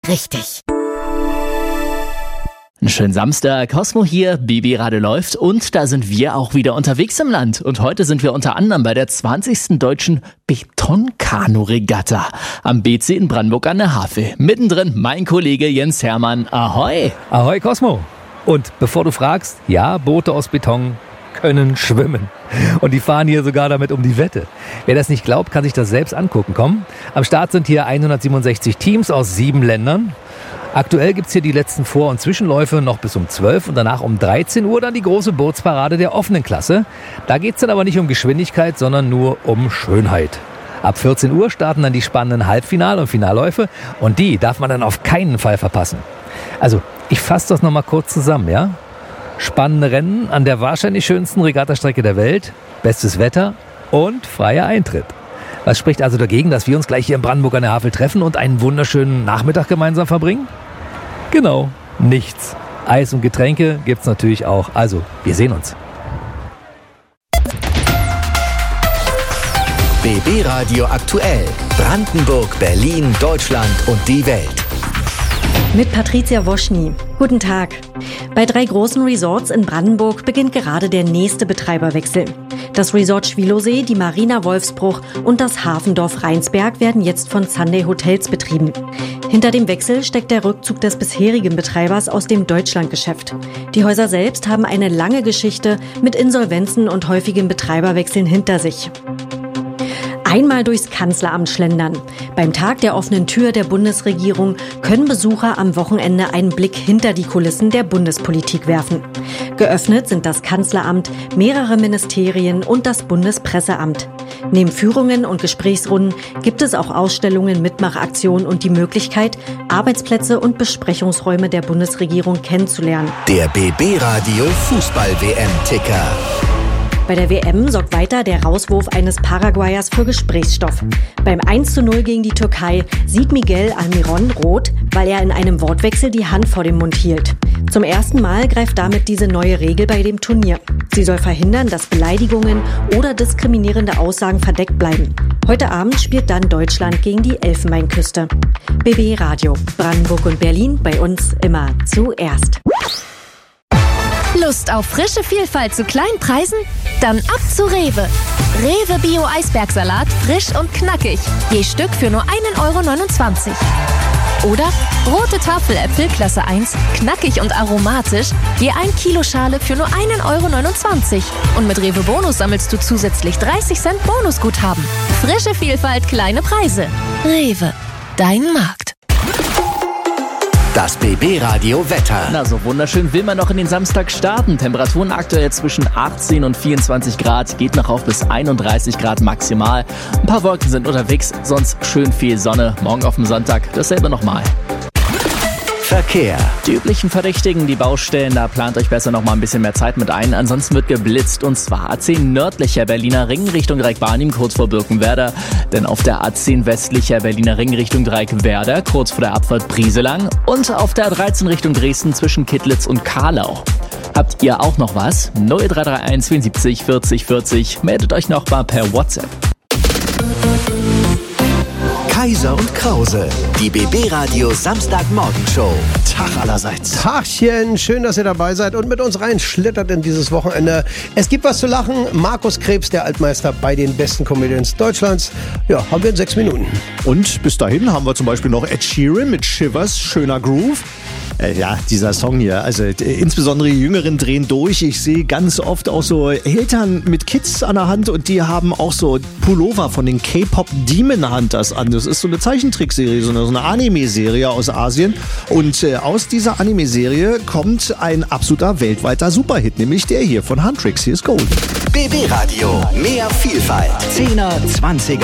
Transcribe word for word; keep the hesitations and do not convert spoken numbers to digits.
richtig. Einen schönen Samstag, Cosmo hier, B B Radio läuft und da sind wir auch wieder unterwegs im Land. Und heute sind wir unter anderem bei der zwanzigsten Deutschen Betonkanu-Regatta am B C in Brandenburg an der Havel. Mittendrin mein Kollege Jens Hermann. Ahoi! Ahoi, Cosmo! Und bevor du fragst, ja, Boote aus Beton können schwimmen. Und die fahren hier sogar damit um die Wette. Wer das nicht glaubt, kann sich das selbst angucken. Komm, am Start sind hier hundertsiebenundsechzig Teams aus sieben Ländern. Aktuell gibt's hier die letzten Vor- und Zwischenläufe noch bis um zwölf und danach um dreizehn Uhr dann die große Bootsparade der offenen Klasse. Da geht's dann aber nicht um Geschwindigkeit, sondern nur um Schönheit. Ab vierzehn Uhr starten dann die spannenden Halbfinal- und Finalläufe und die darf man dann auf keinen Fall verpassen. Also, ich fasse das nochmal kurz zusammen, ja? Spannende Rennen an der wahrscheinlich schönsten Regattastrecke der Welt, bestes Wetter und freier Eintritt. Was spricht also dagegen, dass wir uns gleich hier in Brandenburg an der Havel treffen und einen wunderschönen Nachmittag gemeinsam verbringen? Genau, nichts. Eis und Getränke gibt's natürlich auch. Also, wir sehen uns. B B Radio aktuell. Brandenburg, Berlin, Deutschland und die Welt. Mit Patricia Woschny. Guten Tag. Bei drei großen Resorts in Brandenburg beginnt gerade der nächste Betreiberwechsel. Das Resort Schwilosee, die Marina Wolfsbruch und das Hafendorf Rheinsberg werden jetzt von Sunday Hotels betrieben. Hinter dem Wechsel steckt der Rückzug des bisherigen Betreibers aus dem Deutschlandgeschäft. Die Häuser selbst haben eine lange Geschichte mit Insolvenzen und häufigen Betreiberwechseln hinter sich. Einmal durchs Kanzleramt schlendern. Beim Tag der offenen Tür der Bundesregierung können Besucher am Wochenende einen Blick hinter die Kulissen der Bundespolitik werfen. Geöffnet sind das Kanzleramt, mehrere Ministerien und das Bundespresseamt. Neben Führungen und Gesprächsrunden gibt es auch Ausstellungen, Mitmachaktionen und die Möglichkeit, Arbeitsplätze und Besprechungsräume der Bundesregierung kennenzulernen. Der B B Radio Fußball-W M-Ticker. Bei der W M sorgt weiter der Rauswurf eines Paraguayers für Gesprächsstoff. Beim eins zu null gegen die Türkei sieht Miguel Almiron rot, weil er in einem Wortwechsel die Hand vor dem Mund hielt. Zum ersten Mal greift damit diese neue Regel bei dem Turnier. Sie soll verhindern, dass Beleidigungen oder diskriminierende Aussagen verdeckt bleiben. Heute Abend spielt dann Deutschland gegen die Elfenbeinküste. B B Radio, Brandenburg und Berlin, bei uns immer zuerst. Lust auf frische Vielfalt zu kleinen Preisen? Dann ab zu Rewe. Rewe Bio Eisbergsalat, frisch und knackig. Je Stück für nur ein Euro neunundzwanzig. Oder rote Tafeläpfel Klasse eins, knackig und aromatisch, je ein Kilo Schale für nur ein Euro neunundzwanzig. Und mit Rewe Bonus sammelst du zusätzlich dreißig Cent Bonusguthaben. Frische Vielfalt, kleine Preise. Rewe, dein Markt. Das B B Radio Wetter. Na, so wunderschön will man noch in den Samstag starten. Temperaturen aktuell zwischen achtzehn und vierundzwanzig Grad, geht noch auf bis einunddreißig Grad maximal. Ein paar Wolken sind unterwegs, sonst schön viel Sonne. Morgen auf dem Sonntag dasselbe nochmal. Verkehr. Die üblichen Verdächtigen, die Baustellen, da plant euch besser noch mal ein bisschen mehr Zeit mit ein. Ansonsten wird geblitzt und zwar A zehn nördlicher Berliner Ring Richtung Dreieck-Barnim kurz vor Birkenwerder. Denn auf der A zehn westlicher Berliner Ring Richtung Dreieck-Werder kurz vor der Abfahrt Brieselang und auf der A dreizehn Richtung Dresden zwischen Kittlitz und Karlau. Habt ihr auch noch was? null drei drei eins vierundsiebzig vierzig vierzig. Meldet euch noch mal per WhatsApp. Kaiser und Krause, die B B Radio Samstagmorgenshow. Tag allerseits. Tagchen, schön, dass ihr dabei seid und mit uns reinschlittert in dieses Wochenende. Es gibt was zu lachen. Markus Krebs, der Altmeister bei den besten Comedians Deutschlands. Ja, haben wir in sechs Minuten. Und bis dahin haben wir zum Beispiel noch Ed Sheeran mit Shivers, schöner Groove. Äh, ja, dieser Song hier, also äh, insbesondere die Jüngeren drehen durch. Ich sehe ganz oft auch so Eltern mit Kids an der Hand und die haben auch so Pullover von den K-Pop Demon Hunters an. Das ist so eine Zeichentrickserie, so eine, so eine Anime-Serie aus Asien. Und äh, aus dieser Anime-Serie kommt ein absoluter weltweiter Superhit, nämlich der hier von Huntrix. Hier ist Gold. B B Radio, mehr Vielfalt. zehner, zwanziger